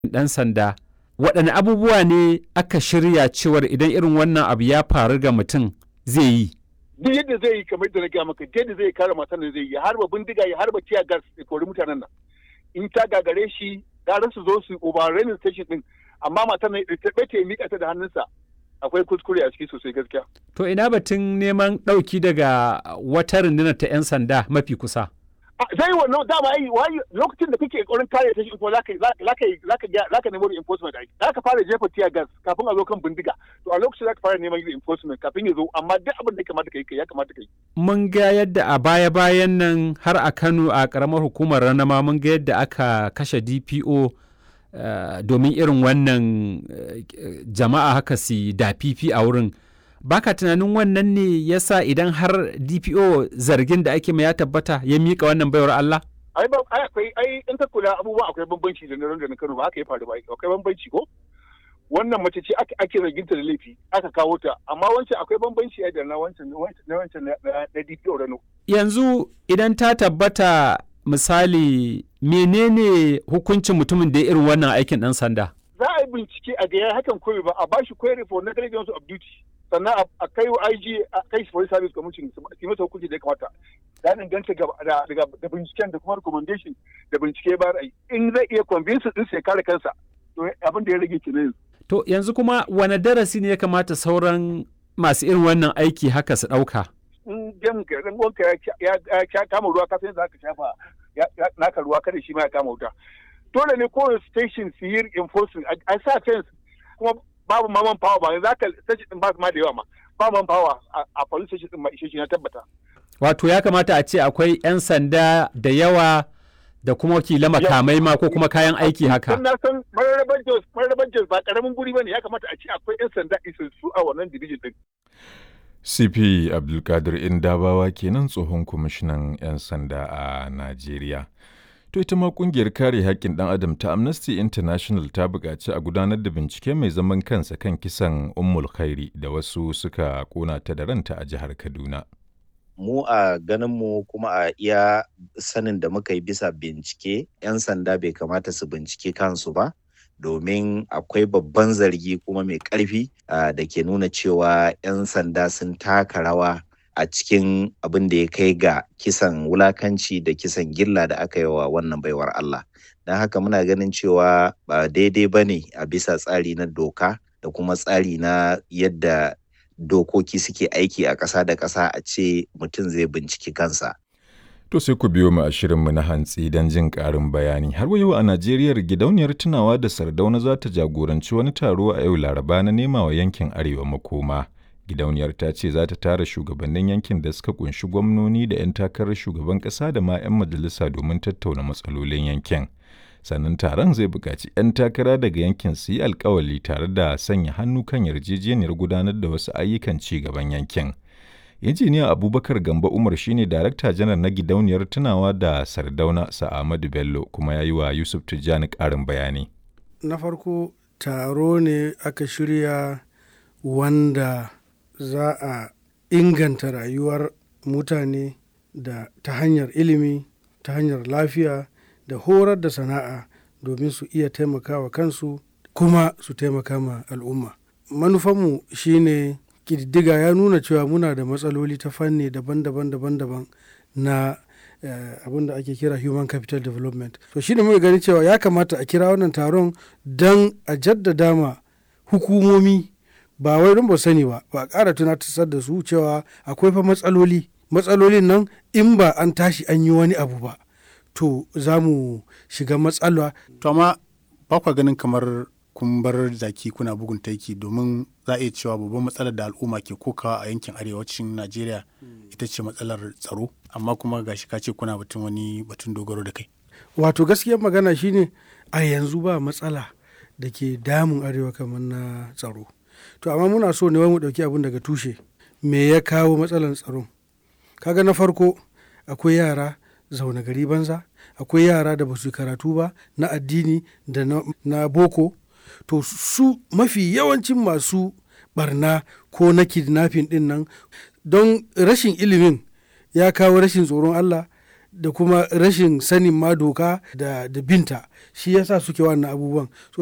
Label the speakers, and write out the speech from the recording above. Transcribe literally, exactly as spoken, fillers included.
Speaker 1: ɗan sanda, waɗanne abubuwa ne aka shirya cewar idan irin wannan abu ya faru ga mutum zai yi?
Speaker 2: Duk yadda zai yi kamar da na gaya maka, yadda zai kare matan da zai yi, ya harba bindiga, ya harba tiya gas, ya kori mutanen nan. In ta gagare shi, gara su zo su overrunning station din, amma matan nan ta ɓace ya miƙa ta da hannunsa. Akwai kuskure a ciki sosai gaskiya.
Speaker 1: To ina batun neman ɗauki daga wata rundunar ta 'yan sanda mafi kusa?
Speaker 2: Zai wannan dama ai lokacin da kake ƙoƙarin kare ta shi kuma zaka zaka zaka zaka nemo reinforcement ai. Zaka fara jefa tear gas kafin a zo kan bindiga. To a lokacin zaka fara neman reinforcement kafin ya zo, amma duk abin da ya kamata kai ya kamata kai.
Speaker 1: Mun ga yadda a baya-bayan nan har a Kano a ƙaramar hukumar Ranama mun ga yadda aka kashe D P O Uh, domin irin wannan uh, jama'a haka su da fifi a wurin. Baka tunanin wannan ne yasa idan har D P O zargin da ake mai ya tabbata ya mika wannan baiwar Allah?
Speaker 2: Ai ba ai akwai ai in ka kula abubuwan akwai bambanci da na da Kano, ba haka ya faru ba, akwai bambanci ko? Wannan mace ce ake ake zarginta da laifi aka kawo ta, amma wancan akwai bambanci ai da na wancan na wancan na D P O Rano.
Speaker 1: Yanzu idan ta tabbata misali menene hukuncin mutumin da ya irin wannan aikin ɗan sanda?
Speaker 2: Za a yi bincike a gaya hakan koyi ba, a ba shi query for negligence of duty, sannan a kai wa I G a kai shi police service commission su masa hukunci da ya kamata. Ya danganta da binciken da kuma recommendation da bincike ba ra'ayi. In zai iya convince din sai kare kansa, to abin da ya rage kenan.
Speaker 1: To yanzu kuma wane darasi ne ya kamata sauran masu irin wannan aiki haka su ɗauka?
Speaker 2: In jan garin wanka ya kama ruwa ka san za ka shafa naka ruwa kada shi ma ya kama wuta. Dole ne kowane station su yi enforcing a sa fence, kuma babu maman power ba za ka station din ba su ma da yawa ma ba man power a police station din ma ishe shi na tabbata.
Speaker 1: Wato ya kamata a ce akwai 'yan sanda da yawa da kuma wakilan makamai ma ko kuma kayan aiki haka.
Speaker 2: Na san mararraban Jos mararraban Jos ba karamin guri bane, ya kamata a ce akwai 'yan sanda isassu a wannan division din.
Speaker 3: C P Abdulkadir Indabawa kenan tsohon kwamishinan 'yan sanda a Najeriya. To ita ma kungiyar kare haƙƙin ɗan adam ta Amnesty International ta buƙaci a gudanar da bincike mai zaman kansa kan kisan Ummul Khairi da wasu suka ƙona ta da ranta a jihar Kaduna.
Speaker 4: Mu a ganinmu kuma a iya sanin da muka yi bisa bincike, 'yan sanda bai kamata su bincike kansu ba, domin akwai babban zargi kuma mai ƙarfi uh, da ke nuna cewa 'yan sanda sun taka rawa a cikin abin da ya kai ga kisan wulakanci da kisan gilla da aka yi wa wannan baiwar Allah. Don haka muna ganin cewa ba daidai ba ne a bisa tsari na doka da kuma tsari na yadda dokoki suke aiki a ƙasa da ƙasa a ce mutum zai binciki kansa.
Speaker 3: To sai ku biyo mu a shirinmu na hantsi don jin ƙarin bayani. Har yau a Najeriya gidauniyar tunawa da Sardauna za ta jagoranci wani taro a yau Laraba na nema wa yankin Arewa makoma. Gidauniyar ta ce za ta tara shugabannin yankin da suka kunshi gwamnoni da 'yan takarar shugaban ƙasa da ma 'yan majalisa domin tattauna matsalolin yankin. Sannan taron zai buƙaci 'yan takara daga yankin su yi alkawali tare da sanya hannu kan yarjejeniyar gudanar da wasu ayyukan ci gaban yankin. Injiniya Abubakar Gambo Umar shine Darakta Janar na Gidauniyar Tunawa da Sardauna Sa'amadu Bello kuma ya yi wa Yusuf Tijjani ƙarin bayani.
Speaker 5: Na farko taro ne aka shirya wanda za a inganta rayuwar mutane da ta hanyar ilimi, ta hanyar lafiya da horar da sana'a domin su iya taimakawa kansu kuma su taimaka ma al'umma. Manufanmu shine ƙididdiga ya nuna cewa muna da matsaloli ta fanni daban-daban daban-daban na eh, abin da ake kira human capital development. To shi ne muka gani cewa ya kamata a kira wannan taron don a jaddada ma hukumomi, ba wai don ba sani ba, ba a ƙara tunatar da su cewa akwai fa matsaloli. Matsalolin nan in ba an tashi an yi wani abu ba, to za mu shiga matsala.
Speaker 6: To amma ba kwa ganin kamar kun bar zaki kuna bugun taiki, domin za a iya cewa babban matsalar da al'umma ke kokawa a yankin arewacin Najeriya ita ce matsalar tsaro, amma kuma gashi ka ce kuna batun wani batun dogaro da kai.
Speaker 5: Wato gaskiyar magana shine a yanzu ba matsala da ke damun arewa kamar na tsaro. To amma muna so ne wai mu ɗauki abin daga tushe. Me ya kawo matsalar tsaron? Kaga na farko akwai yara zaune gari banza, akwai yara da ba su karatu ba na addini da na, na boko. To su mafi yawancin masu barna ko na kidnapping din nan, don rashin ilimin ya kawo rashin tsoron Allah, da kuma rashin sanin ma doka da, da binta shi yasa suke wannan abubuwan. So,